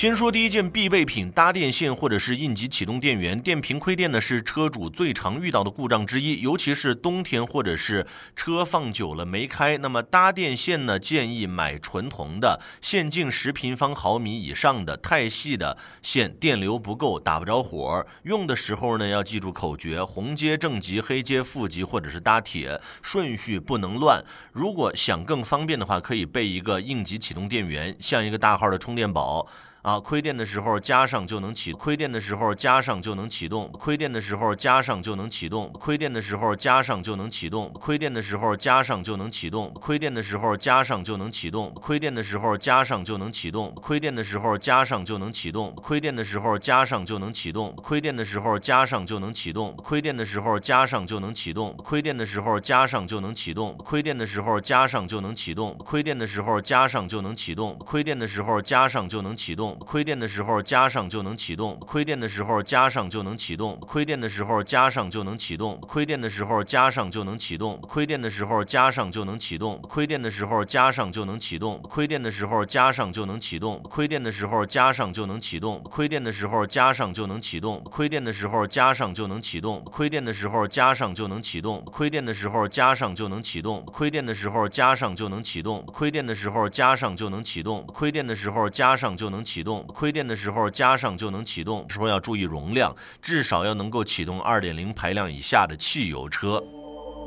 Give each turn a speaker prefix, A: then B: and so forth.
A: 先说第一件必备品，搭电线或者是应急启动电源。电瓶亏电呢是车主最常遇到的故障之一，尤其是冬天或者是车放久了没开。那么搭电线呢，建议买纯铜的，线径10平方毫米以上的，太细的线电流不够，打不着火。用的时候呢，要记住口诀：红接正极，黑接负极，或者是搭铁，顺序不能乱。如果想更方便的话，可以备一个应急启动电源，像一个大号的充电宝。亏电的时候加上就能启动，亏电的时候加上就能启动，亏电的时候加上就能启动，亏电的时候加上就能启动，亏电的时候加上就能启动，亏电的时候加上就能启动，亏电的时候加上就能启动，亏电的时候加上就能启动，亏电的时候加上就能启动，亏电的时候加上就能启动，亏电的时候加上就能启动，亏电的时候加上就能启动，亏电的时候加上就能启动，亏电的时候加上就能启动，亏电的时候加上就能启动。亏电的时候加上就能启动，亏电的时候加上就能启动，亏电的时候加上就能启动，亏电的时候加上就能启动，亏电的时候加上就能启动，亏电的时候加上就能启动，亏电的时候加上就能启动，亏电的时候加上就能启动，亏电的时候加上就能启动，亏电的时候加上就能启动，亏电的时候加上就能启动，亏电的时候加上就能启动，亏电的时候加上就能启动，亏电的时候加上就能启动，亏电的时候加上就能启动，亏电的时候加上就能启动。时候要注意容量，至少要能够启动2.0排量以下的汽油车。